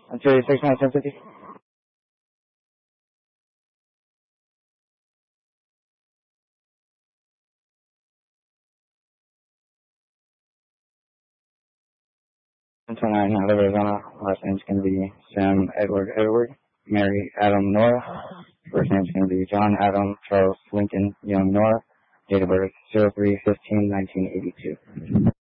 Ontario 69750. Antonine, Arizona. Last name's going to be Sam Edward, Mary Adam Nora. First name's going to be John Adam Charles Lincoln Young Nora. Date of birth 03/15/1982.